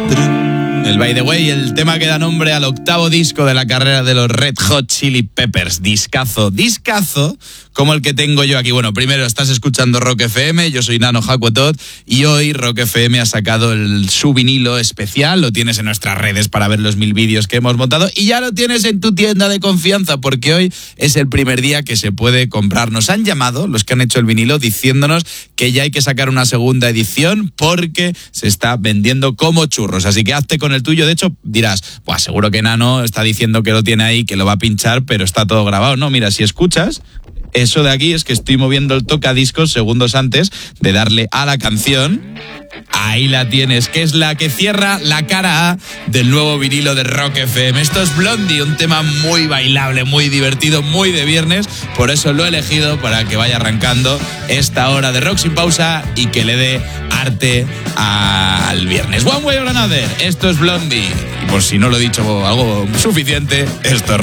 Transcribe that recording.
El By the Way, el tema que da nombre al octavo disco de la carrera de los Red Hot Chili Peppers. Discazo como el que tengo yo aquí. Bueno, primero estás escuchando Rock FM, yo soy Nano Hakuotot y hoy Rock FM ha sacado su vinilo especial. Lo tienes en nuestras redes para ver los 1000 vídeos que hemos montado y ya lo tienes en tu tienda de confianza porque hoy es el primer día que se puede comprar. Nos han llamado los que han hecho el vinilo diciéndonos que ya hay que sacar una segunda edición porque se está vendiendo como churros. Así que hazte con el tuyo. De hecho, dirás, pues seguro que Nano está diciendo que lo tiene ahí, que lo va a pinchar, pero está todo grabado. No, mira, si escuchas, eso de aquí es que estoy moviendo el tocadiscos segundos antes de darle a la canción. Ahí la tienes, que es la que cierra la cara A del nuevo vinilo de Rock FM. Esto es Blondie, un tema muy bailable, muy divertido, muy de viernes. Por eso lo he elegido para que vaya arrancando esta hora de Rock sin pausa y que le dé arte al viernes. One Way or Another, esto es Blondie. Y por si no lo he dicho algo suficiente, esto es